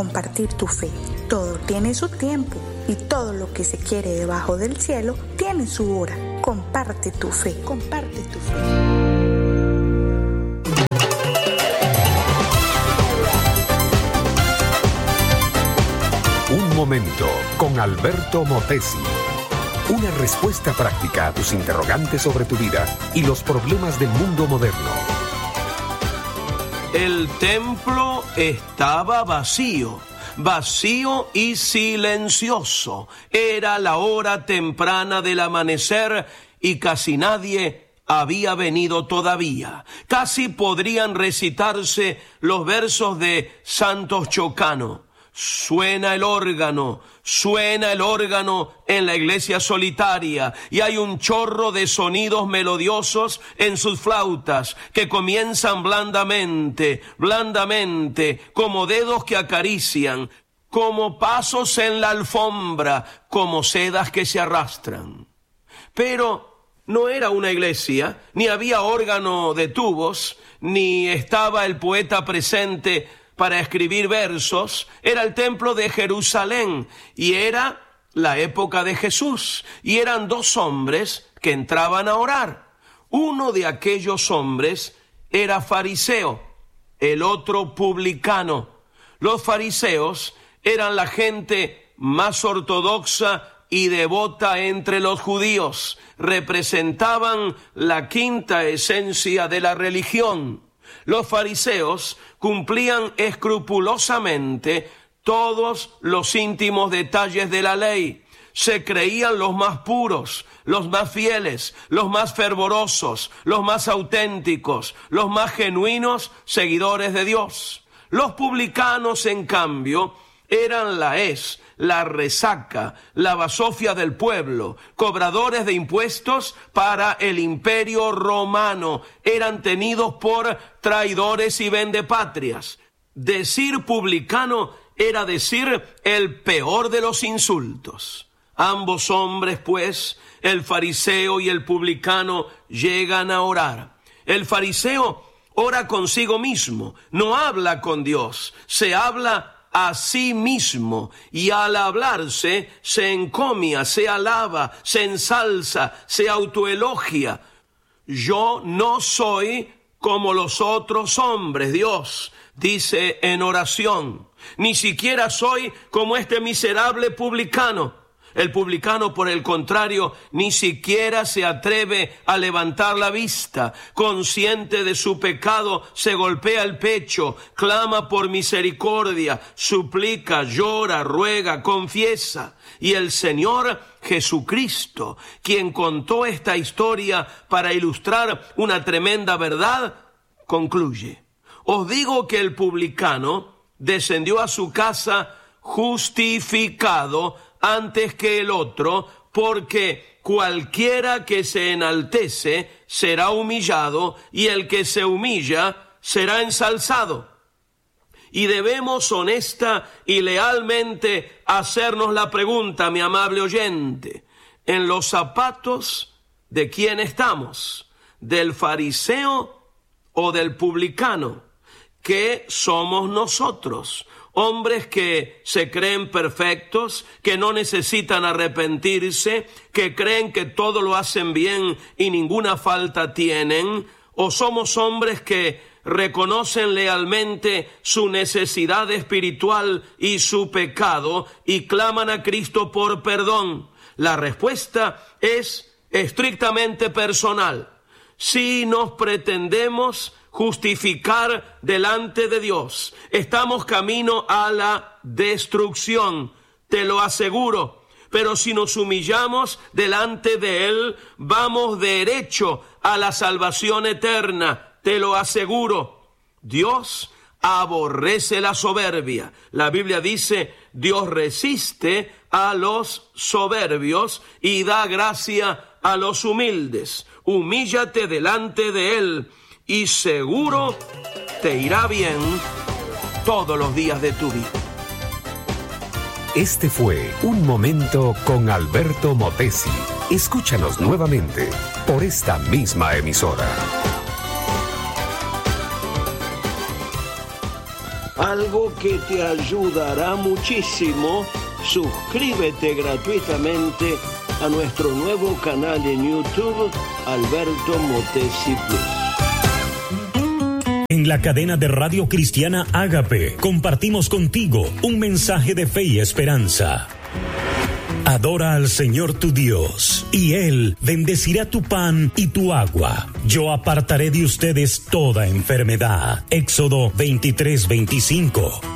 compartir tu fe. Todo tiene su tiempo y todo lo que se quiere debajo del cielo tiene su hora. Comparte tu fe, comparte tu fe. Un momento con Alberto Motesi. Una respuesta práctica a tus interrogantes sobre tu vida y los problemas del mundo moderno. El templo estaba vacío y silencioso. Era la hora temprana del amanecer y casi nadie había venido todavía. Casi podrían recitarse los versos de Santos Chocano. Suena el órgano en la iglesia solitaria y hay un chorro de sonidos melodiosos en sus flautas que comienzan blandamente, como dedos que acarician, como pasos en la alfombra, como sedas que se arrastran. Pero no era una iglesia, ni había órgano de tubos, ni estaba el poeta presente para escribir versos. Era el templo de Jerusalén y era la época de Jesús y eran dos hombres que entraban a orar. Uno de aquellos hombres era fariseo, el otro publicano. Los fariseos eran la gente más ortodoxa y devota entre los judíos. Representaban la quinta esencia de la religión. Los fariseos cumplían escrupulosamente todos los íntimos detalles de la ley. Se creían los más puros, los más fieles, los más fervorosos, los más auténticos, los más genuinos seguidores de Dios. Los publicanos, en cambio, eran la resaca, la basofia del pueblo, cobradores de impuestos para el imperio romano, eran tenidos por traidores y vendepatrias. Decir publicano era decir el peor de los insultos. Ambos hombres, pues, el fariseo y el publicano, llegan a orar. El fariseo ora consigo mismo, no habla con Dios, se habla a sí mismo, y al hablarse se encomia, se alaba, se ensalza, se autoelogia. Yo no soy como los otros hombres, Dios, dice en oración. Ni siquiera soy como este miserable publicano. El publicano, por el contrario, ni siquiera se atreve a levantar la vista. Consciente de su pecado, se golpea el pecho, clama por misericordia, suplica, llora, ruega, confiesa. Y el Señor Jesucristo, quien contó esta historia para ilustrar una tremenda verdad, concluye: os digo que el publicano descendió a su casa justificado antes que el otro, porque cualquiera que se enaltece será humillado, y el que se humilla será ensalzado. Y debemos honesta y lealmente hacernos la pregunta, mi amable oyente: ¿en los zapatos de quién estamos? ¿Del fariseo o del publicano? ¿Qué somos nosotros? Hombres que se creen perfectos, que no necesitan arrepentirse, que creen que todo lo hacen bien y ninguna falta tienen. ¿O somos hombres que reconocen lealmente su necesidad espiritual y su pecado y claman a Cristo por perdón? La respuesta es estrictamente personal. Si nos pretendemos justificar delante de Dios, estamos camino a la destrucción, te lo aseguro. Pero si nos humillamos delante de Él, vamos derecho a la salvación eterna, te lo aseguro. Dios aborrece la soberbia. La Biblia dice: Dios resiste a los soberbios y da gracia a los humildes. Humíllate delante de Él y seguro te irá bien todos los días de tu vida. Este fue Un Momento con Alberto Motesi. Escúchanos nuevamente por esta misma emisora. algo que te ayudará muchísimo. Suscríbete gratuitamente a nuestro nuevo canal en YouTube, Alberto Motesi Plus. En la cadena de Radio Cristiana Ágape compartimos contigo un mensaje de fe y esperanza. Adora al Señor tu Dios, y Él bendecirá tu pan y tu agua. Yo apartaré de ustedes toda enfermedad. Éxodo 23:25.